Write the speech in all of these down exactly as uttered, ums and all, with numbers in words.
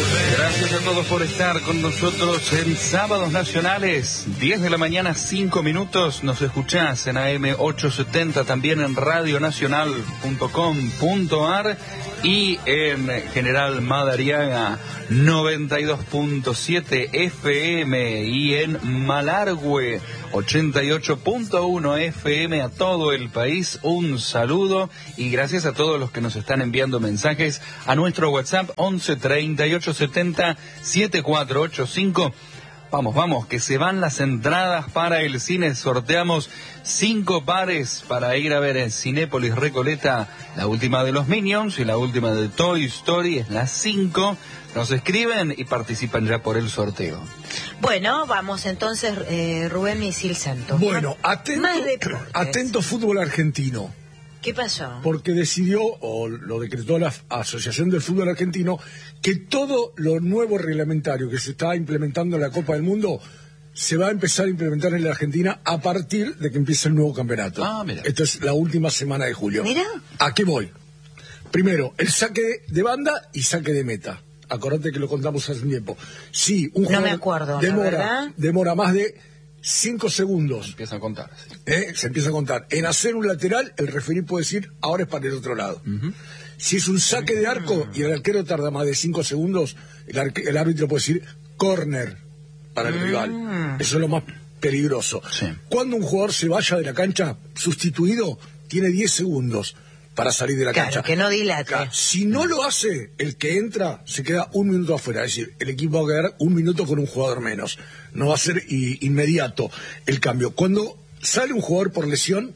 Gracias a todos por estar con nosotros en Sábados Nacionales, diez de la mañana, cinco minutos. Nos escuchás en A M ochocientos setenta, también en radio nacional punto com punto a r y en General Madariaga noventa y dos punto siete F M y en Malargüe ochenta y ocho punto uno F M. A todo el país un saludo y gracias a todos los que nos están enviando mensajes a nuestro WhatsApp once treinta y ocho setenta setenta y cuatro ochenta y cinco. Vamos, vamos, que se van las entradas para el cine. Sorteamos cinco pares para ir a ver en Cinépolis Recoleta la última de los Minions y la última de Toy Story. Es las cinco. Nos escriben y participan ya por el sorteo. Bueno, vamos entonces, eh, Rubén Misil Santos. Bueno, atento, atento fútbol argentino. ¿Qué pasó? Porque decidió, o lo decretó la Asociación del Fútbol Argentino, que todo lo nuevo reglamentario que se está implementando en la Copa del Mundo se va a empezar a implementar en la Argentina a partir de que empiece el nuevo campeonato. Ah, mira. Esto es la última semana de julio. Mira. ¿A qué voy? Primero, el saque de banda y saque de meta. Acordate que lo contamos hace un tiempo. Sí, un jugador no me acuerdo, demora, demora más de cinco segundos. Empieza a contar. Sí. ¿Eh? Se empieza a contar. En hacer un lateral, el referí puede decir, ahora es para el otro lado. Uh-huh. Si es un saque de arco y el arquero tarda más de cinco segundos, el, arque- el árbitro puede decir, córner para el uh-huh. rival. Eso es lo más peligroso. Sí. Cuando un jugador se vaya de la cancha, sustituido, tiene diez segundos para salir de la claro, cancha. Que no dilate. Si no lo hace, el que entra se queda un minuto afuera. Es decir, el equipo va a quedar un minuto con un jugador menos. No va a ser i- inmediato el cambio. Cuando sale un jugador por lesión,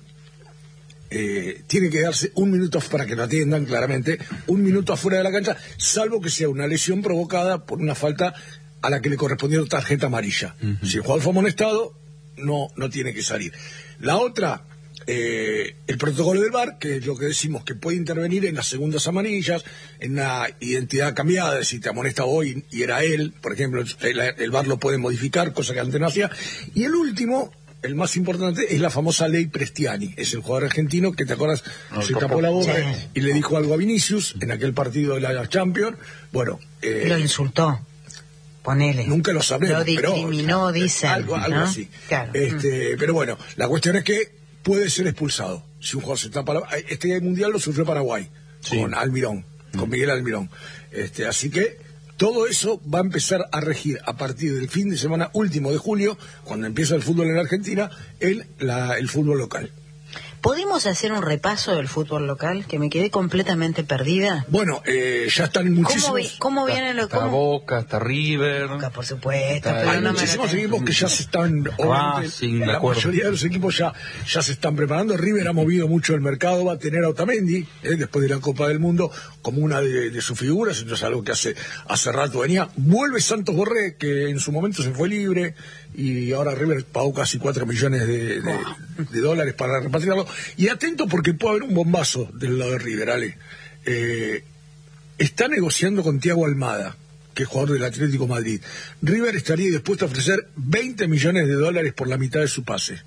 eh, tiene que darse un minuto, para que lo atiendan claramente, un minuto afuera de la cancha, salvo que sea una lesión provocada por una falta a la que le correspondió tarjeta amarilla. Uh-huh. Si el jugador fue amonestado, no, no tiene que salir. La otra... Eh, el protocolo del V A R, que es lo que decimos, que puede intervenir en las segundas amarillas, en la identidad cambiada, si te amonesta hoy y era él, por ejemplo, el, el V A R lo puede modificar, cosa que antes no hacía. Y el último, el más importante, es la famosa ley Prestiani. Es el jugador argentino que, te acuerdas, no, se tapó la boca sí. y le dijo algo a Vinicius en aquel partido de la Champions. Bueno, eh, lo insultó. Ponele. Nunca lo sabremos. Lo discriminó, pero, dicen. Algo, algo ¿no? así. Claro. Este, mm. Pero bueno, la cuestión es que puede ser expulsado. Si un jugador se tapa la... Este mundial lo sufrió Paraguay, sí. con Almirón, mm. con Miguel Almirón. Este, así que todo eso va a empezar a regir a partir del fin de semana último de julio, cuando empieza el fútbol en Argentina, el, la, el fútbol local. ¿Podemos hacer un repaso del fútbol local? Que me quedé completamente perdida. Bueno, eh, ya están muchísimos... ¿Cómo, vi, cómo vienen los... Está Boca, está River... Boca, por supuesto. Está, pero hay no muchísimos me equipos que ya se están... Ah, sí, la acuerdo. mayoría de los equipos ya, ya se están preparando. River ha movido mucho el mercado, va a tener a Otamendi, eh, después de la Copa del Mundo, como una de, de sus figuras. Entonces algo que hace, hace rato venía. Vuelve Santos Borré, que en su momento se fue libre, y ahora River pagó casi cuatro millones de, de, de dólares para repatriarlo. Y atento porque puede haber un bombazo del lado de River, Ale. Eh, está negociando con Thiago Almada, que es jugador del Atlético Madrid. River estaría dispuesto a ofrecer veinte millones de dólares por la mitad de su pase.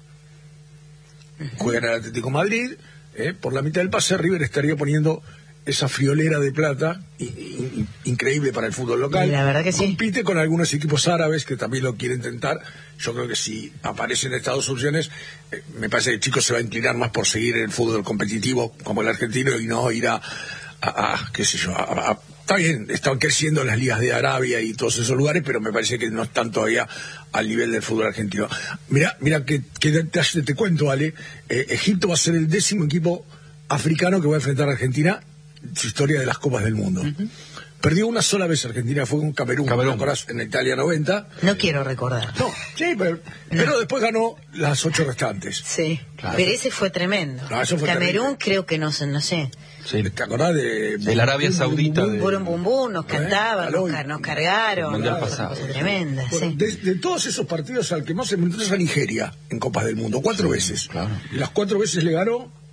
Juega en el Atlético Madrid, eh, por la mitad del pase River estaría poniendo esa friolera de plata in, in, increíble para el fútbol local. Y la verdad que sí. Compite con algunos equipos árabes que también lo quieren intentar. Yo creo que si aparecen estas dos opciones, eh, me parece que el chico se va a inclinar más por seguir el fútbol competitivo como el argentino y no ir a, a, a qué sé yo, a, a, está bien, están creciendo las ligas de Arabia y todos esos lugares, pero me parece que no están todavía al nivel del fútbol argentino. Mira, mira que, que te, te cuento, Ale, eh, Egipto va a ser el décimo equipo africano que va a enfrentar a Argentina su historia de las Copas del Mundo. Uh-huh. Perdió una sola vez Argentina, fue con Camerún, Camerún. en Italia noventa. No quiero recordar. No, sí, pero, no. pero después ganó las ocho restantes. Sí, claro. Pero ese fue tremendo. No, eso fue Camerún terrible. Creo que no sé, no sé. Sí. ¿Te acordás de...? De la Arabia Saudita. Bum, bum, bum, bum, nos cantaban, nos, car- nos cargaron. Mundial pasado. Cosa tremenda, bueno, sí. de, de todos esos partidos, al que más se enfrentó es a Nigeria en Copas del Mundo, cuatro sí, veces. Claro. Y las cuatro veces le ganó.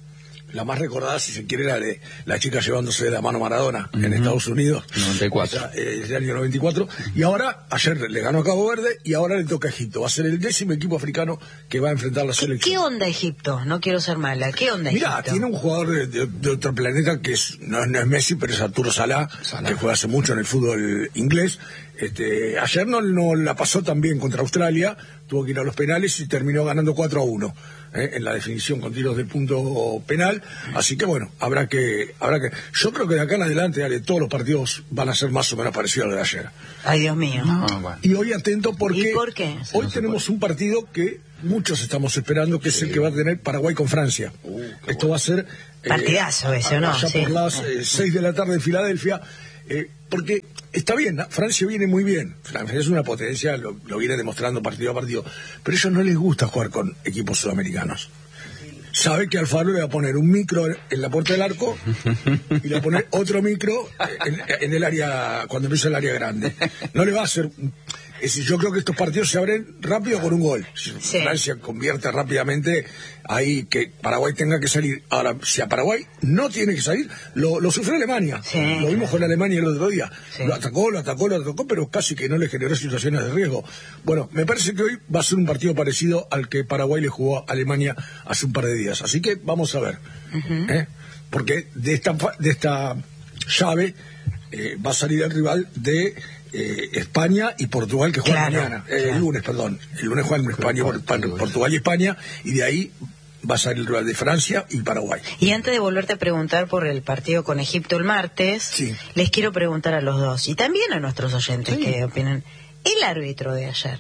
La más recordada, si se quiere, la de la chica llevándose de la mano a Maradona uh-huh. en Estados Unidos. noventa y cuatro. O sea, eh, el año noventa y cuatro. Y ahora, ayer le ganó a Cabo Verde y ahora le toca a Egipto. Va a ser el décimo equipo africano que va a enfrentar la selección. ¿Qué onda Egipto? No quiero ser mala. ¿Qué onda Mirá, Egipto? tiene un jugador de, de, de otro planeta que es, no, no es Messi, pero es Arturo Salah, Salah, que juega hace mucho en el fútbol inglés. Este, ayer no, no la pasó tan bien contra Australia, tuvo que ir a los penales y terminó ganando cuatro a uno eh, en la definición con tiros de punto penal. Así que bueno, habrá que, habrá que. Yo creo que de acá en adelante, dale, todos los partidos van a ser más o menos parecidos a los de ayer. Ay, Dios mío. No, bueno. Y hoy atento porque ¿Y por qué? hoy tenemos un partido que muchos estamos esperando, que sí. es el que va a tener Paraguay con Francia. Uh, Esto bueno. va a ser eh, partidazo ese, ¿no? allá sí. por las eh, seis de la tarde en Filadelfia. Eh, porque está bien, ¿no? Francia viene muy bien, Francia es una potencia, lo, lo viene demostrando partido a partido, pero a ellos no les gusta jugar con equipos sudamericanos. Sabe que Alfaro le va a poner un micro en la puerta del arco y le va a poner otro micro en, en el área, cuando empieza el área grande. No le va a hacer... Es decir, yo creo que estos partidos se abren rápido con un gol. Si sí. Francia convierte rápidamente, ahí que Paraguay tenga que salir. Ahora, si a Paraguay no tiene que salir, lo, lo sufrió Alemania. Sí, lo vimos claro. con Alemania el otro día. Sí. Lo atacó, lo atacó, lo atacó, pero casi que no le generó situaciones de riesgo. Bueno, me parece que hoy va a ser un partido parecido al que Paraguay le jugó a Alemania hace un par de días. Así que vamos a ver. Uh-huh. ¿eh? Porque de esta, de esta llave eh, va a salir el rival de... Eh, España y Portugal, que juegan claro, mañana, eh, claro. el lunes, perdón. El lunes juegan España, por, por, Portugal y España, y de ahí va a salir el rival de Francia y Paraguay. Y antes de volverte a preguntar por el partido con Egipto el martes, sí. les quiero preguntar a los dos, y también a nuestros oyentes sí. que opinan, el árbitro de ayer.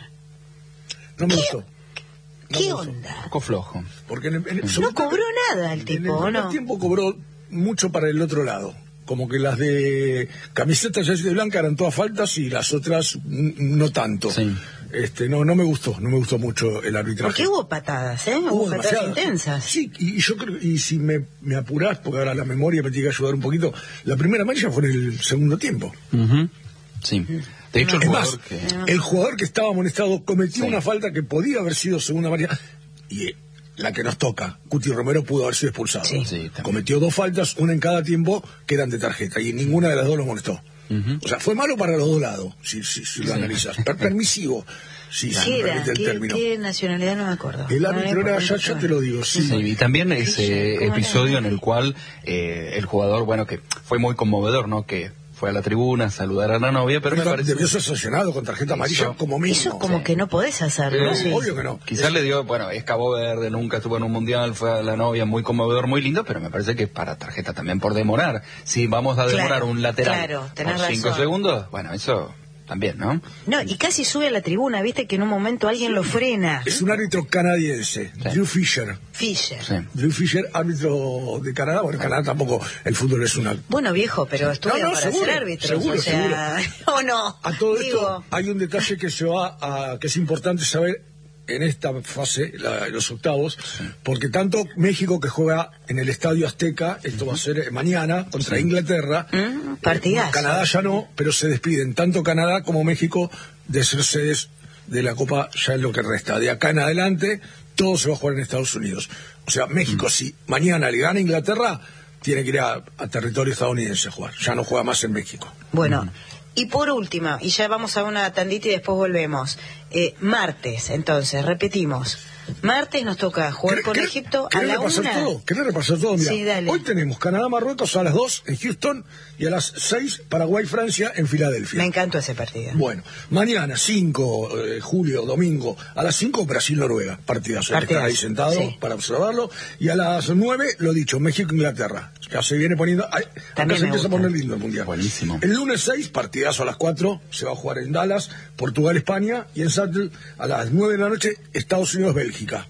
No me ¿Qué, gustó. No ¿Qué me onda? gustó. Un poco flojo. Porque en el, en el, no cobró nada el tipo, en el ¿no? tiempo cobró mucho para el otro lado. Como que las de camiseta jersey de blanca eran todas faltas y las otras n- no tanto. Sí. Este, no, no me gustó, no me gustó mucho el arbitraje. Porque hubo patadas, ¿eh? Hubo, hubo patadas intensas. Sí, y, y yo creo, y si me, me apurás, porque ahora la memoria me tiene que ayudar un poquito, la primera amarilla fue en el segundo tiempo. Uh-huh. Sí. De hecho, el es jugador más, que... el jugador que estaba amonestado cometió sí. una falta que podía haber sido segunda amarilla, y la que nos toca, Cuti Romero pudo haber sido expulsado. Sí. Sí, cometió dos faltas, una en cada tiempo, que eran de tarjeta, y ninguna de las dos lo amonestó. Uh-huh. O sea, fue malo para los dos lados, si, si, si lo sí. analizas. Per- permisivo, si sí, me era, permite el ¿qué, término. ¿Qué nacionalidad? No me acuerdo. El árbitro era, ya, ya te lo digo, sí. sí y también ese episodio en el cual eh, el jugador, bueno, que fue muy conmovedor, ¿no? Que fue a la tribuna a saludar a la novia, pero me parece... Debió ser sancionado con tarjeta amarilla eso, como mínimo. Eso como sí. que no podés hacerlo. Eh, sí. Obvio que no. Quizás es... le dio, bueno, es Cabo Verde, nunca estuvo en un mundial, fue a la novia, muy conmovedor, muy lindo, pero me parece que para tarjeta también por demorar. Si vamos a demorar claro, un lateral claro, por cinco razón. segundos, bueno, eso... También, ¿no? No, y casi sube a la tribuna, viste que en un momento alguien sí. lo frena. Es un árbitro canadiense, sí. Drew Fisher. Fisher. Sí. Drew Fisher, árbitro de Canadá. Bueno, en Canadá tampoco el fútbol es una... Bueno, viejo, pero estudia no, no, para seguro, ser árbitro. Seguro, o sea... seguro. ¿O no? A todo Digo... esto hay un detalle que se va a... que es importante saber en esta fase, la, los octavos, sí. porque tanto México, que juega en el Estadio Azteca, esto va a ser mañana, contra sí. Inglaterra, mm, partidazo. Eh, Canadá ya no, pero se despiden tanto Canadá como México de ser sedes de la Copa ya en lo que resta. De acá en adelante, todo se va a jugar en Estados Unidos. O sea, México, mm. si mañana le gana a Inglaterra, tiene que ir a, a territorio estadounidense a jugar. Ya no juega más en México. Bueno... Mm. Y por último, y ya vamos a una tandita y después volvemos, eh, martes, entonces, repetimos, martes nos toca jugar con Egipto a la una. Todo? ¿Querés repasar todo? Mirá, sí, dale. Hoy tenemos Canadá-Marruecos a las dos en Houston y a las seis Paraguay-Francia en Filadelfia. Me encantó ese partido. Bueno, mañana cinco de eh, julio, domingo, a las cinco Brasil-Noruega, partidazo. Partidazo. Estar ahí sentado sí. para observarlo. Y a las nueve, lo dicho, México-Inglaterra. Ya se viene poniendo... Ay, acá se empieza a poner lindo el Mundial. Buenísimo. El lunes seis, partidazo a las cuatro, se va a jugar en Dallas, Portugal-España, y en Seattle a las nueve de la noche, Estados Unidos-Bélgica.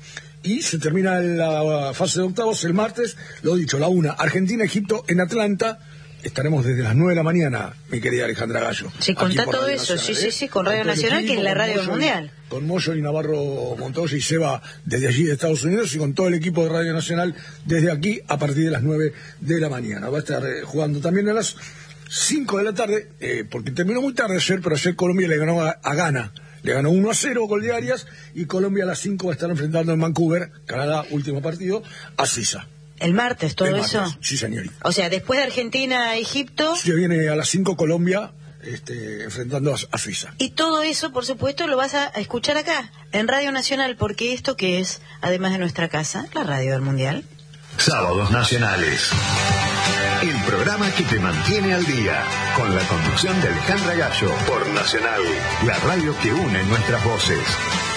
Y se termina la fase de octavos el martes, lo dicho, la una, Argentina-Egipto en Atlanta. Estaremos desde las nueve de la mañana, mi querida Alejandra Gallo. Sí, contá todo eso, sí, sí, sí, con Radio Nacional, que es la radio mundial. Con Moyo y Navarro Montoya y Seba desde allí de Estados Unidos y con todo el equipo de Radio Nacional desde aquí a partir de las nueve de la mañana. Va a estar eh, jugando también a las cinco de la tarde, eh, porque terminó muy tarde ayer, pero ayer Colombia le ganó a, a Ghana. Le ganó uno a cero gol de Arias y Colombia a las cinco va a estar enfrentando en Vancouver, Canadá, último partido, a Suiza. El martes, todo El eso. martes, sí, señorita. O sea, después de Argentina, Egipto. Se viene a las cinco Colombia, este, enfrentando a, a Suiza. Y todo eso, por supuesto, lo vas a escuchar acá, en Radio Nacional, porque esto que es, además de nuestra casa, la radio del Mundial. Sábados Nacionales. El programa que te mantiene al día, con la conducción de Alejandra Gallo, por Nacional, la radio que une nuestras voces.